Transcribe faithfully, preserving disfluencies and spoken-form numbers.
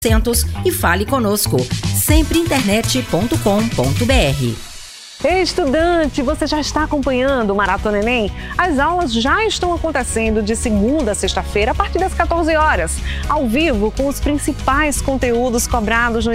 e fale conosco. sempre internet ponto com ponto br. Estudante, você já está acompanhando o Maratona Enem? As aulas já estão acontecendo de segunda a sexta-feira a partir das quatorze horas, ao vivo com os principais conteúdos cobrados no